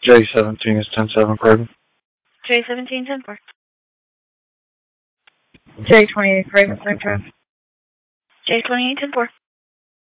J17 is 10-7 Craven. J17 10-4. J28 Craven, Central. J28 10-4.